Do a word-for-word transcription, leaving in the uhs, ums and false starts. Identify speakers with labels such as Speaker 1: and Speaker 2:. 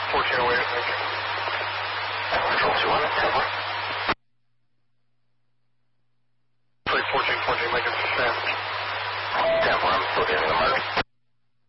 Speaker 1: fourteen oh eight, thank you.
Speaker 2: Control two one, ten one.
Speaker 1: Three fourteen fourteen, Lincoln, stand.
Speaker 2: ten one, I'm still getting the mark.